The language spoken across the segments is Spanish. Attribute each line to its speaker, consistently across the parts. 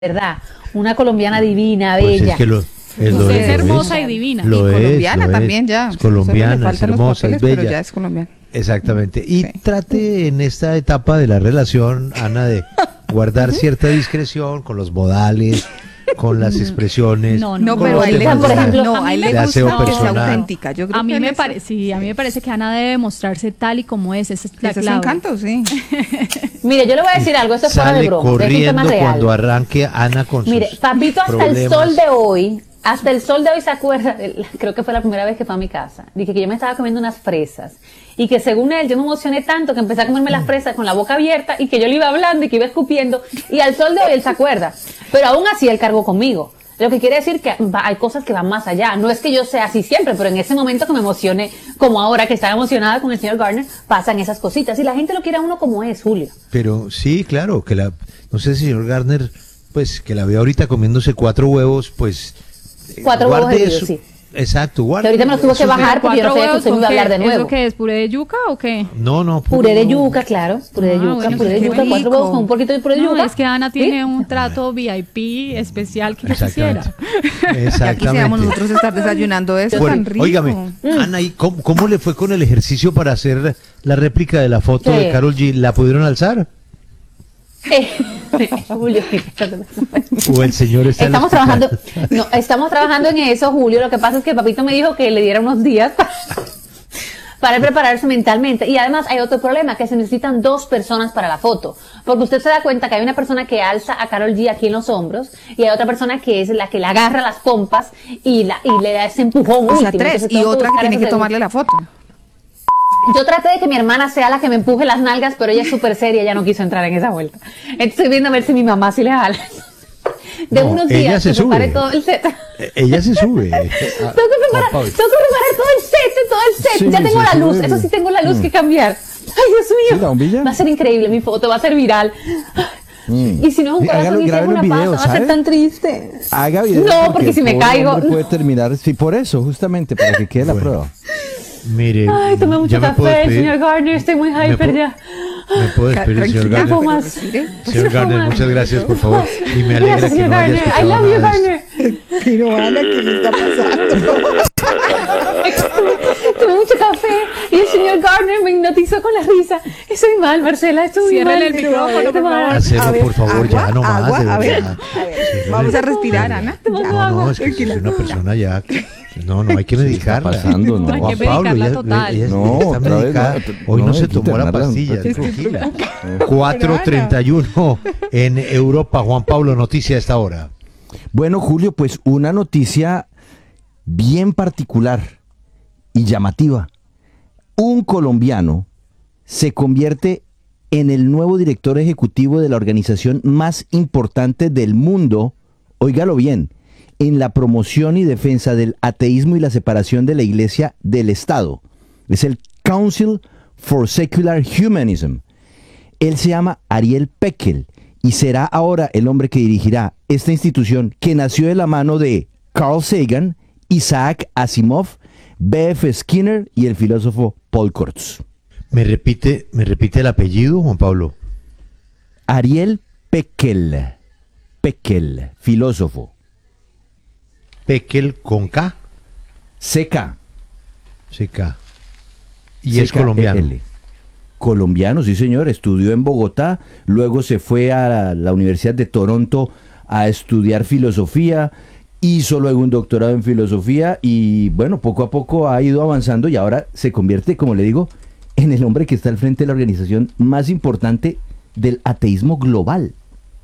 Speaker 1: verdad, una colombiana divina,
Speaker 2: Pues
Speaker 1: bella.
Speaker 2: es que
Speaker 3: Usted es
Speaker 2: lo
Speaker 3: hermosa y divina.
Speaker 2: Lo
Speaker 4: Y
Speaker 2: es,
Speaker 4: colombiana
Speaker 2: lo es.
Speaker 4: también ya.
Speaker 2: Es colombiana,
Speaker 4: Solo le
Speaker 2: es
Speaker 4: faltan los
Speaker 2: hermosa, es
Speaker 4: papeles, pero
Speaker 2: bella.
Speaker 4: ya es colombiana.
Speaker 2: Exactamente. Y
Speaker 4: Sí.
Speaker 2: trate en esta etapa de la relación, Ana, de guardar cierta discreción con los modales, con las expresiones.
Speaker 3: No,
Speaker 4: No,
Speaker 2: con
Speaker 4: pero
Speaker 2: los
Speaker 4: a él le
Speaker 2: temas
Speaker 1: por
Speaker 4: gusta,
Speaker 1: ejemplo,
Speaker 4: no, a él le
Speaker 2: de
Speaker 4: gusta
Speaker 2: aseo
Speaker 4: que sea
Speaker 2: personal.
Speaker 4: auténtica. Yo creo
Speaker 3: A mí
Speaker 4: que
Speaker 3: me
Speaker 4: él
Speaker 3: parece, sí, a mí me parece que Ana debe mostrarse tal y como es. Esa es la
Speaker 4: ese es su
Speaker 3: clave.
Speaker 4: encanto, sí.
Speaker 1: Mire, yo le voy a decir algo, esto es fuera de
Speaker 2: Sale
Speaker 1: broma, pero es un tema
Speaker 2: corriendo
Speaker 1: real.
Speaker 2: cuando arranque Ana con
Speaker 1: Mire,
Speaker 2: sus
Speaker 1: papito, hasta el
Speaker 2: problemas.
Speaker 1: sol de hoy, se acuerda, creo que fue la primera vez que fue a mi casa, dije que yo me estaba comiendo unas fresas y que según él yo me emocioné tanto que empecé a comerme las fresas con la boca abierta y que yo le iba hablando y que iba escupiendo y al sol de hoy él se acuerda, pero aún así él cargó conmigo. Lo que quiere decir que hay cosas que van más allá. No es que yo sea así siempre, pero en ese momento que me emocioné, como ahora que estaba emocionada con el señor Gardner, pasan esas cositas. Y la gente lo quiere a uno como es, Julio.
Speaker 2: Pero sí, claro, no sé si el señor Gardner, pues que la ve ahorita comiéndose 4 huevos, pues
Speaker 1: 4 huevos
Speaker 2: guarde
Speaker 1: hervidos,
Speaker 2: eso.
Speaker 1: sí.
Speaker 2: Exacto,
Speaker 1: Que
Speaker 2: guarde.
Speaker 1: ahorita me los tuvo que
Speaker 2: eso-
Speaker 1: bajar porque yo no sabía que usted me iba a hablar de
Speaker 3: ¿Eso
Speaker 1: nuevo.
Speaker 3: qué es? ¿Puré de yuca o qué?
Speaker 2: No,
Speaker 1: Puré de
Speaker 2: no.
Speaker 1: yuca, claro. Puré de
Speaker 3: Ah,
Speaker 1: yuca,
Speaker 3: bueno,
Speaker 1: puré de
Speaker 4: qué
Speaker 1: yuca, 4
Speaker 4: rico.
Speaker 1: huevos con un poquito de puré de
Speaker 3: No,
Speaker 1: yuca.
Speaker 3: es que Ana
Speaker 1: ¿Sí?
Speaker 3: tiene un trato VIP especial que yo quisiera.
Speaker 2: Exactamente.
Speaker 4: Ya quisiéramos nosotros estar desayunando eso
Speaker 2: Bueno,
Speaker 4: tan rico.
Speaker 2: óigame, Ana, ¿y cómo le fue con el ejercicio para hacer la réplica de la foto
Speaker 1: Sí.
Speaker 2: de Karol G? ¿La pudieron alzar?
Speaker 1: Julio,
Speaker 2: ¿O el señor está en el
Speaker 1: estamos
Speaker 2: hospital?
Speaker 1: trabajando, no, estamos trabajando en eso, Julio. Lo que pasa es que papito me dijo que le diera unos días para prepararse mentalmente. Y además hay otro problema, que se necesitan 2 personas para la foto. Porque usted se da cuenta que hay una persona que alza a Karol G aquí en los hombros y hay otra persona que es la que le agarra las pompas y le da ese empujón
Speaker 4: O sea,
Speaker 1: último.
Speaker 4: 3
Speaker 1: Entonces,
Speaker 4: y
Speaker 1: tengo
Speaker 4: otra que
Speaker 1: buscar
Speaker 4: tiene
Speaker 1: ese
Speaker 4: que tomarle la foto.
Speaker 1: Yo traté de que mi hermana sea la que me empuje las nalgas, pero ella es súper seria, ella no quiso entrar en esa vuelta. Estoy viendo a ver si mi mamá sí le jala. De
Speaker 2: No,
Speaker 1: unos
Speaker 2: ella
Speaker 1: días
Speaker 2: se
Speaker 1: que prepare
Speaker 2: sube.
Speaker 1: todo el set.
Speaker 2: Ella se sube.
Speaker 1: Tengo que preparar todo el set.
Speaker 5: Sí,
Speaker 1: Ya tengo
Speaker 5: se
Speaker 1: la luz,
Speaker 5: sube.
Speaker 1: eso sí tengo la luz que cambiar. Ay, Dios
Speaker 5: ¿Sí,
Speaker 1: mío.
Speaker 5: la bombilla?
Speaker 1: Va a ser increíble mi foto, va a ser viral. Y si no es un
Speaker 5: Sí, hágalo,
Speaker 1: corazón y si es
Speaker 5: grábelo
Speaker 1: una
Speaker 5: en
Speaker 1: pasa,
Speaker 5: video,
Speaker 1: va a ser
Speaker 5: ¿sabe?
Speaker 1: tan triste.
Speaker 5: Haga video.
Speaker 1: No, porque si me
Speaker 5: el pobre
Speaker 1: caigo,
Speaker 5: hombre
Speaker 1: no.
Speaker 5: puede terminar, sí, por eso, justamente, para que quede la
Speaker 2: Bueno.
Speaker 5: prueba.
Speaker 2: Mire,
Speaker 1: Ay, tomé mucho
Speaker 2: ya me puedo
Speaker 1: café,
Speaker 2: despedir.
Speaker 1: señor Gardner, estoy muy
Speaker 2: ¿Me
Speaker 1: hyper
Speaker 2: puedo-
Speaker 1: ya.
Speaker 2: ¿Me puedo despedir, señor
Speaker 4: Tranquila,
Speaker 2: Gardner?
Speaker 1: ¿Cómo más?
Speaker 4: respire.
Speaker 2: Señor Gardner,
Speaker 1: más.
Speaker 2: muchas gracias, por favor. Y me alegra
Speaker 1: Gracias,
Speaker 2: que
Speaker 1: señor
Speaker 2: no haya
Speaker 1: Gardner. I
Speaker 2: escuchado
Speaker 1: love you,
Speaker 2: nada de esto.
Speaker 1: Gardner.
Speaker 4: Pero Ana, ¿qué le está pasando?
Speaker 1: Tomé mucho café y el señor Gardner me hipnotizó con la risa. Estoy mal, Marcela, estoy muy
Speaker 3: Ciérrele
Speaker 1: mal.
Speaker 3: el micrófono, por favor.
Speaker 2: Hacelo,
Speaker 4: A ver,
Speaker 2: por favor,
Speaker 4: agua,
Speaker 2: ya no más.
Speaker 4: agua,
Speaker 2: de
Speaker 4: a ver,
Speaker 2: verdad. Ciérrele
Speaker 4: Vamos a
Speaker 2: el-
Speaker 4: respirar, Ana.
Speaker 2: No, es que soy una persona ya. No hay que medicarla.
Speaker 5: pasando, no.
Speaker 3: Hay que
Speaker 2: Juan Pablo,
Speaker 3: medicarla
Speaker 2: ella-
Speaker 3: total.
Speaker 2: ella
Speaker 5: No,
Speaker 2: está
Speaker 5: otra vez,
Speaker 2: medicada.
Speaker 5: no,
Speaker 2: Hoy no
Speaker 5: no,
Speaker 2: se
Speaker 5: hay que
Speaker 2: tomó la
Speaker 5: internarla,
Speaker 2: pastilla.
Speaker 5: muchacho.
Speaker 2: Tranquila. 4:31 en Europa. Juan Pablo, noticia a esta hora.
Speaker 5: Bueno, Julio, pues una noticia bien particular y llamativa. Un colombiano se convierte en el nuevo director ejecutivo de la organización más importante del mundo, óigalo bien, en la promoción y defensa del ateísmo y la separación de la Iglesia del Estado. Es el Council for Secular Humanism. Él se llama Ariel Peckel y será ahora el hombre que dirigirá esta institución que nació de la mano de Carl Sagan, Isaac Asimov, B.F. Skinner y el filósofo Paul Kurtz.
Speaker 2: ¿Me repite el apellido, Juan Pablo?
Speaker 5: Ariel Peckel, filósofo.
Speaker 2: Peckel con K.
Speaker 5: CK.
Speaker 2: CK. Y es colombiano.
Speaker 5: CKEL. Colombiano, sí señor, estudió en Bogotá, luego se fue a la Universidad de Toronto a estudiar filosofía, hizo luego un doctorado en filosofía y bueno, poco a poco ha ido avanzando y ahora se convierte, como le digo, en el hombre que está al frente de la organización más importante del ateísmo global.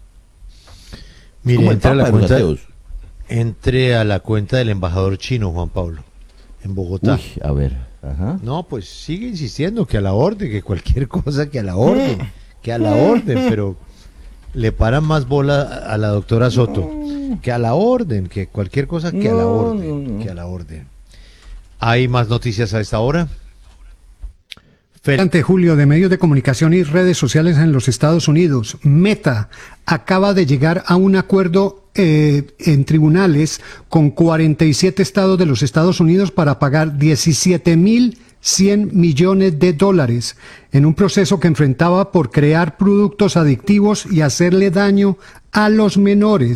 Speaker 2: Mire,
Speaker 5: Como el
Speaker 2: entre a la
Speaker 5: Papa de los
Speaker 2: cuenta,
Speaker 5: ateos.
Speaker 2: entre a la cuenta del embajador chino, Juan Pablo, en Bogotá.
Speaker 5: Uy, a ver, ajá.
Speaker 2: No, pues sigue insistiendo que a la orden, que cualquier cosa que a la orden, pero le paran más bola a la doctora Soto, que a la orden, que cualquier cosa que a la orden, que a la orden. ¿Hay más noticias a esta hora?
Speaker 6: Ante Julio, de medios de comunicación y redes sociales en los Estados Unidos, Meta acaba de llegar a un acuerdo en tribunales con 47 estados de los Estados Unidos para pagar $17.000 $100 millones en un proceso que enfrentaba por crear productos adictivos y hacerle daño a los menores.